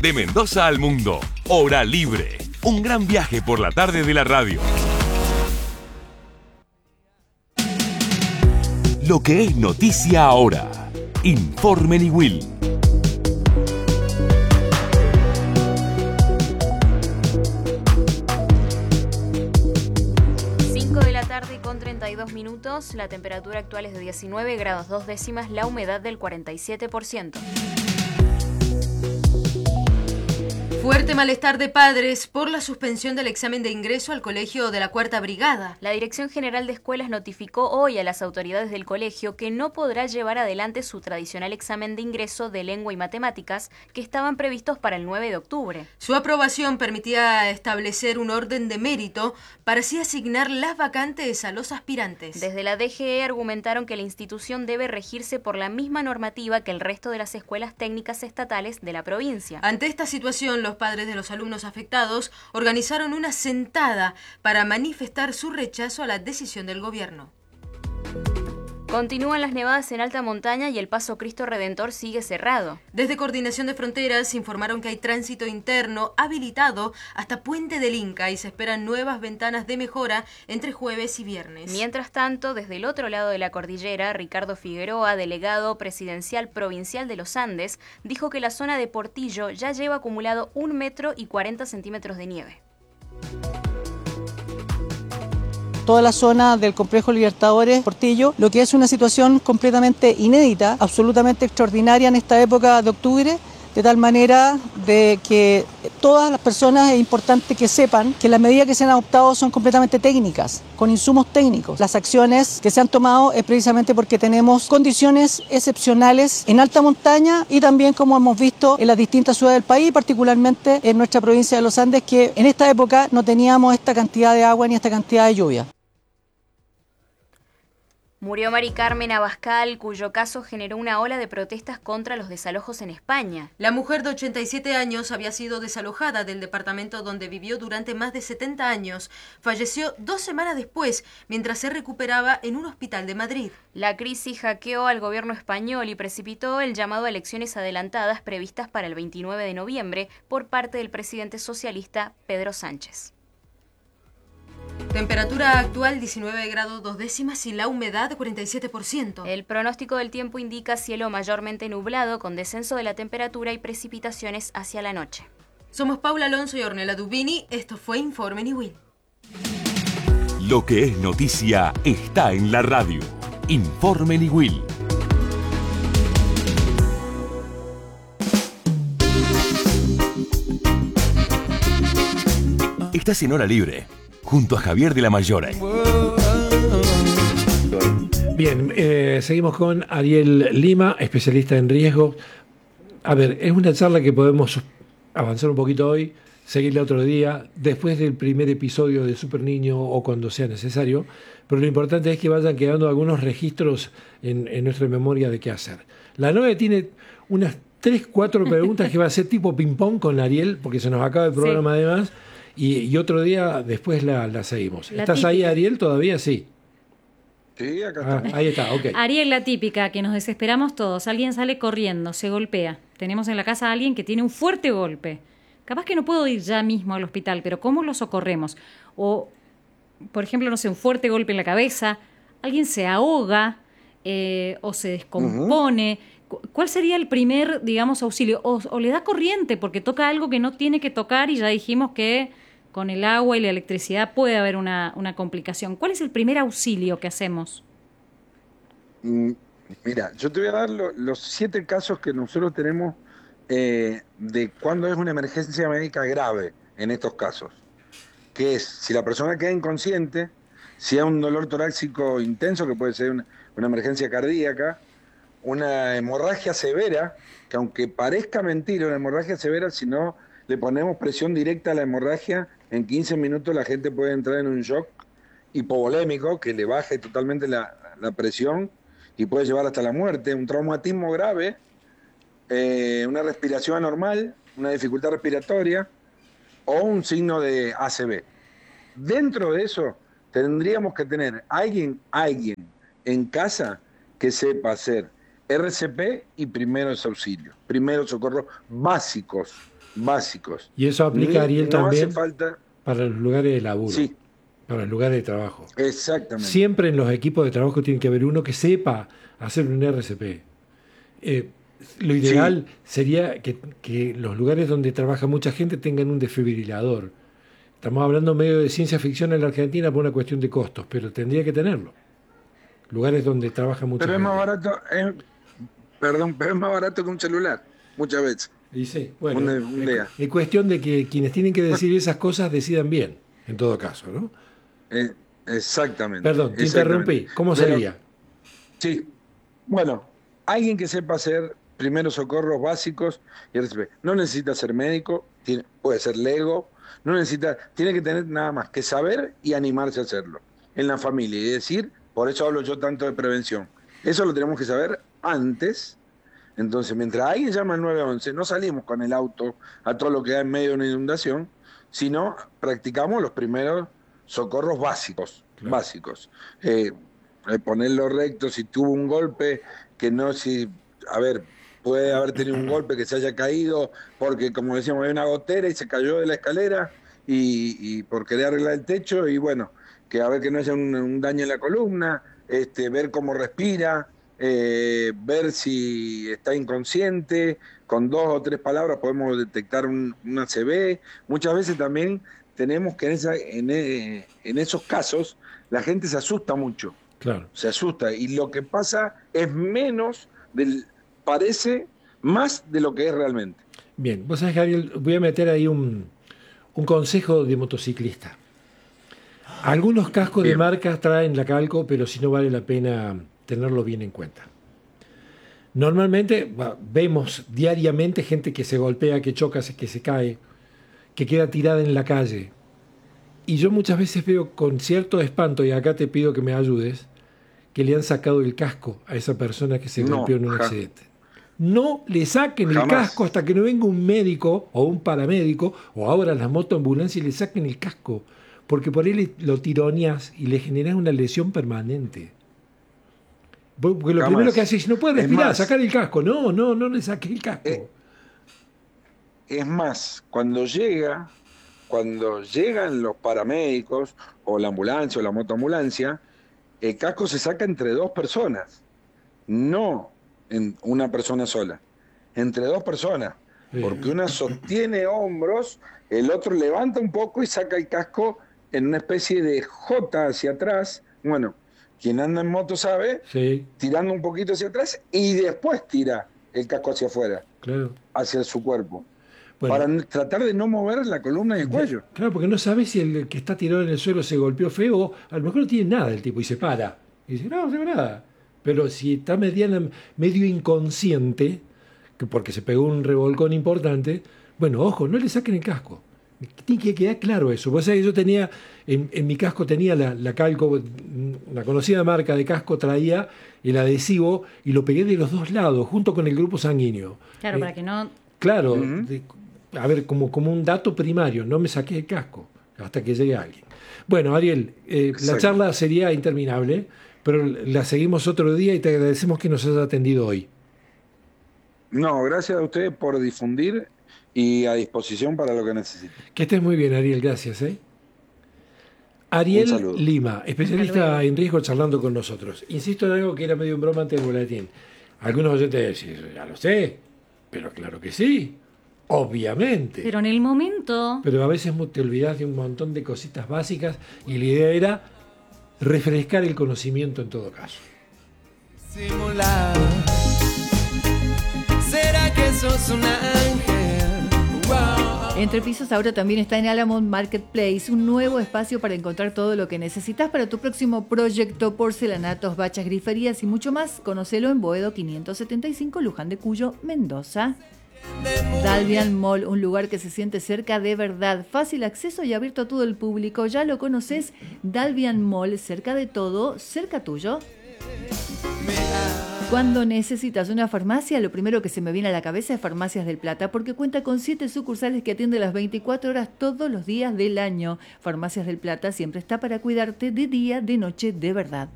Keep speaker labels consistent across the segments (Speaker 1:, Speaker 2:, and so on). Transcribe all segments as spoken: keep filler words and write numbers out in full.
Speaker 1: De Mendoza al mundo, Hora Libre. Un gran viaje por la tarde de la radio. Lo que es noticia ahora. Informe Niwil.
Speaker 2: cinco de la tarde con treinta y dos minutos. La temperatura actual es de diecinueve grados dos décimas. La humedad del cuarenta y siete por ciento.
Speaker 3: Fuerte malestar de padres por la suspensión del examen de ingreso al colegio de la Cuarta Brigada.
Speaker 2: La Dirección General de Escuelas notificó hoy a las autoridades del colegio que no podrá llevar adelante su tradicional examen de ingreso de lengua y matemáticas que estaban previstos para el nueve de octubre.
Speaker 3: Su aprobación permitía establecer un orden de mérito para así asignar las vacantes a los aspirantes.
Speaker 2: Desde la D G E argumentaron que la institución debe regirse por la misma normativa que el resto de las escuelas técnicas estatales de la provincia.
Speaker 3: Ante esta situación, los padres de los alumnos afectados organizaron una sentada para manifestar su rechazo a la decisión del gobierno.
Speaker 2: Continúan las nevadas en alta montaña y el Paso Cristo Redentor sigue cerrado.
Speaker 3: Desde Coordinación de Fronteras informaron que hay tránsito interno habilitado hasta Puente del Inca y se esperan nuevas ventanas de mejora entre jueves y viernes.
Speaker 2: Mientras tanto, desde el otro lado de la cordillera, Ricardo Figueroa, delegado presidencial provincial de los Andes, dijo que la zona de Portillo ya lleva acumulado un metro y cuarenta centímetros de nieve.
Speaker 4: Toda la zona del complejo Libertadores, Portillo, lo que es una situación completamente inédita, absolutamente extraordinaria en esta época de octubre, de tal manera de que todas las personas es importante que sepan que las medidas que se han adoptado son completamente técnicas, con insumos técnicos. Las acciones que se han tomado es precisamente porque tenemos condiciones excepcionales en alta montaña y también, como hemos visto, en las distintas ciudades del país, particularmente en nuestra provincia de los Andes, que en esta época no teníamos esta cantidad de agua ni esta cantidad de lluvia.
Speaker 2: Murió Mari Carmen Abascal, cuyo caso generó una ola de protestas contra los desalojos en España.
Speaker 3: La mujer de ochenta y siete años había sido desalojada del departamento donde vivió durante más de setenta años. Falleció dos semanas después, mientras se recuperaba en un hospital de Madrid.
Speaker 2: La crisis hackeó al gobierno español y precipitó el llamado a elecciones adelantadas previstas para el veintinueve de noviembre por parte del presidente socialista Pedro Sánchez.
Speaker 3: Temperatura actual diecinueve grados dos décimas y la humedad cuarenta y siete por ciento.
Speaker 2: El pronóstico del tiempo indica cielo mayormente nublado con descenso de la temperatura y precipitaciones hacia la noche.
Speaker 3: Somos Paula Alonso y Ornella Dubini. Esto fue Informe Niwil.
Speaker 1: Lo que es noticia está en la radio. Informe Niwil. Estás en Hora Libre, junto a Javier de la Mayora.
Speaker 5: Bien, eh, seguimos con Ariel Lima, especialista en riesgos. A ver, es una charla que podemos avanzar un poquito hoy, seguirla otro día, después del primer episodio de Super Niño o cuando sea necesario, pero lo importante es que vayan quedando algunos registros en, en nuestra memoria de qué hacer. La nueve tiene unas tres, cuatro preguntas que va a ser tipo ping-pong con Ariel, porque se nos acaba el programa sí. además. Y, y otro día después la, la seguimos. La ¿Estás típica. Ahí, Ariel, todavía? Sí.
Speaker 6: Sí, acá está.
Speaker 5: Ah, ahí está, ok.
Speaker 7: Ariel, la típica, que nos desesperamos todos. Alguien sale corriendo, se golpea. Tenemos en la casa a alguien que tiene un fuerte golpe. Capaz que no puedo ir ya mismo al hospital, pero ¿cómo lo socorremos? O, por ejemplo, no sé, un fuerte golpe en la cabeza. Alguien se ahoga eh, o se descompone. Uh-huh. ¿Cuál sería el primer, digamos, auxilio? O, o le da corriente porque toca algo que no tiene que tocar y ya dijimos que con el agua y la electricidad puede haber una, una complicación. ¿Cuál es el primer auxilio que hacemos?
Speaker 6: Mm, mira, yo te voy a dar lo, los siete casos que nosotros tenemos eh, de cuando es una emergencia médica grave en estos casos. Que es, si la persona queda inconsciente, si hay un dolor torácico intenso, que puede ser una, una emergencia cardíaca, una hemorragia severa, que aunque parezca mentira una hemorragia severa, si no le ponemos presión directa a la hemorragia, en quince minutos la gente puede entrar en un shock hipovolémico que le baje totalmente la, la presión y puede llevar hasta la muerte, un traumatismo grave, eh, una respiración anormal, una dificultad respiratoria o un signo de A C V. Dentro de eso tendríamos que tener alguien, alguien en casa que sepa hacer R C P y primeros auxilios, primeros socorros básicos, básicos.
Speaker 5: Y eso aplica, Ariel,
Speaker 6: no
Speaker 5: también
Speaker 6: hace falta...
Speaker 5: para los lugares de laburo,
Speaker 6: Sí.
Speaker 5: para los lugares de trabajo.
Speaker 6: Exactamente.
Speaker 5: Siempre en los equipos de trabajo tiene que haber uno que sepa hacer un R C P. Eh, lo ideal sí. sería que, que los lugares donde trabaja mucha gente tengan un desfibrilador. Estamos hablando medio de ciencia ficción en la Argentina por una cuestión de costos, pero tendría que tenerlo. Lugares donde trabaja mucha
Speaker 6: pero
Speaker 5: gente.
Speaker 6: Pero es más barato, es, perdón, pero es más barato que un celular, muchas veces.
Speaker 5: Y sí, bueno,
Speaker 6: un, un día.
Speaker 5: Es, es cuestión de que quienes tienen que decir esas cosas decidan bien, en todo caso, ¿no?
Speaker 6: Eh, exactamente.
Speaker 5: Perdón, te
Speaker 6: exactamente.
Speaker 5: interrumpí. ¿Cómo
Speaker 6: pero,
Speaker 5: sería?
Speaker 6: Sí. Bueno, alguien que sepa hacer primeros socorros básicos y R C P. No necesita ser médico, tiene, puede ser lego, no necesita, tiene que tener nada más que saber y animarse a hacerlo en la familia y decir, por eso hablo yo tanto de prevención. Eso lo tenemos que saber antes. Entonces, mientras alguien llama al nueve once, no salimos con el auto a todo lo que da en medio de una inundación, sino practicamos los primeros socorros básicos, claro. básicos. Eh, ponerlo recto, si tuvo un golpe, que no, si, a ver, puede haber tenido un golpe que se haya caído, porque como decíamos, hay una gotera y se cayó de la escalera, y, y por querer arreglar el techo, y bueno, que a ver que no haya un, un daño en la columna, este, ver cómo respira, eh, ver si está inconsciente, con dos o tres palabras podemos detectar un, un A C V. Muchas veces también tenemos que en, esa, en, en esos casos la gente se asusta mucho.
Speaker 5: Claro.
Speaker 6: Se asusta y lo que pasa es menos del, parece más de lo que es realmente.
Speaker 5: Bien, vos sabés, Gabriel, voy a meter ahí un, un consejo de motociclista. Algunos cascos bien. de marcas traen la calco, pero si no vale la pena tenerlo bien en cuenta. Normalmente bah, vemos diariamente gente que se golpea, que choca, que se cae, que queda tirada en la calle. Y yo muchas veces veo con cierto espanto, y acá te pido que me ayudes, que le han sacado el casco a esa persona que se no, golpeó en un ja. accidente. No le saquen Jamás. el casco hasta que no venga un médico o un paramédico, o ahora las motoambulancias, y le saquen el casco, porque por ahí lo tironeas y le generas una lesión permanente. Porque lo Jamás. primero que hace es, no puede respirar, más, sacar el casco. No, no, no le saques el casco.
Speaker 6: Es, es más, cuando llega, cuando llegan los paramédicos, o la ambulancia, o la motoambulancia, el casco se saca entre dos personas, no en una persona sola, entre dos personas, sí. porque una sostiene hombros, el otro levanta un poco y saca el casco en una especie de J hacia atrás. Bueno, quien anda en moto sabe,
Speaker 5: sí.
Speaker 6: tirando un poquito hacia atrás y después tira el casco hacia afuera,
Speaker 5: claro.
Speaker 6: hacia su cuerpo.
Speaker 5: Bueno,
Speaker 6: para tratar de no mover la columna y el cuello.
Speaker 5: Claro, porque no sabes si el que está tirado en el suelo se golpeó feo, o a lo mejor no tiene nada el tipo y se para. Y dice, no, no tengo nada. Pero si está mediana, medio inconsciente, que porque se pegó un revolcón importante, bueno, ojo, no le saquen el casco. Tiene que quedar claro eso. Vos sabés que yo tenía, en, en mi casco tenía la, la calco, la conocida marca de casco traía el adhesivo y lo pegué de los dos lados, junto con el grupo sanguíneo.
Speaker 7: Claro,
Speaker 5: eh,
Speaker 7: para que no...
Speaker 5: Claro, uh-huh. de, a ver, como, como un dato primario, no me saqué el casco hasta que llegue alguien. Bueno, Ariel, eh, la charla sería interminable, pero la seguimos otro día y te agradecemos que nos hayas atendido hoy.
Speaker 6: No, gracias a ustedes por difundir y a disposición para lo que necesiten.
Speaker 5: Que estés muy bien, Ariel, gracias. ¿eh? Ariel Lima, especialista en riesgo, charlando con nosotros. Insisto en algo que era medio en broma antes del boletín. Algunos oyentes dicen, ya lo sé, pero claro que sí. Obviamente.
Speaker 7: Pero en el momento...
Speaker 5: Pero a veces te olvidas de un montón de cositas básicas y la idea era refrescar el conocimiento en todo caso.
Speaker 8: Simular. ¿Será que sos un ángel? Wow.
Speaker 9: Entre Pisos ahora también está en Alamont Marketplace, un nuevo espacio para encontrar todo lo que necesitas para tu próximo proyecto, porcelanatos, bachas, griferías y mucho más. Conocelo en Boedo quinientos setenta y cinco, Luján de Cuyo, Mendoza. Dalvian Mall, un lugar que se siente cerca de verdad, fácil acceso y abierto a todo el público. Ya lo conoces, Dalvian Mall, cerca de todo, cerca tuyo. Cuando necesitas una farmacia, lo primero que se me viene a la cabeza es Farmacias del Plata, porque cuenta con siete sucursales que atienden las veinticuatro horas todos los días del año. Farmacias del Plata siempre está para cuidarte de día, de noche, de verdad.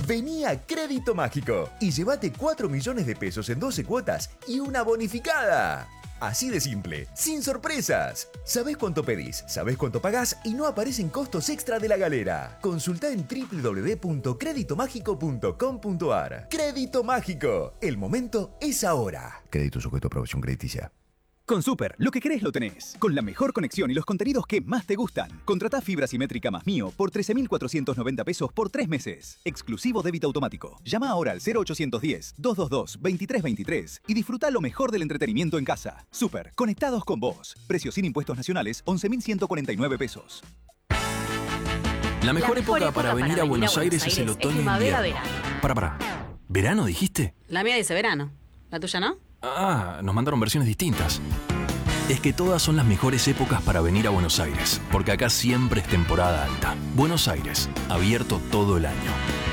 Speaker 10: Vení a Crédito Mágico y llévate cuatro millones de pesos en doce cuotas y una bonificada. Así de simple, sin sorpresas. Sabés cuánto pedís, sabés cuánto pagás y no aparecen costos extra de la galera. Consultá en doble u doble u doble u punto crédito mágico punto com punto a r. Crédito Mágico. El momento es ahora. Crédito sujeto a aprobación crediticia.
Speaker 11: Con Super, lo que querés lo tenés. Con la mejor conexión y los contenidos que más te gustan. Contratá fibra simétrica más Mío por trece mil cuatrocientos noventa pesos por tres meses. Exclusivo débito automático. Llama ahora al cero ochocientos diez, doscientos veintidós, veintitrés veintitrés y disfruta lo mejor del entretenimiento en casa. Super, conectados con vos. Precio sin impuestos nacionales, once mil ciento cuarenta y nueve pesos.
Speaker 12: La mejor, la mejor época, época para, para venir a Buenos, a Buenos Aires, Aires es el otoño e invierno. Verano. Para, para. ¿Verano dijiste?
Speaker 13: La mía dice verano. ¿La tuya no?
Speaker 12: Ah, nos mandaron versiones distintas. Es que todas son las mejores épocas para venir a Buenos Aires, porque acá siempre es temporada alta. Buenos Aires, abierto todo el año.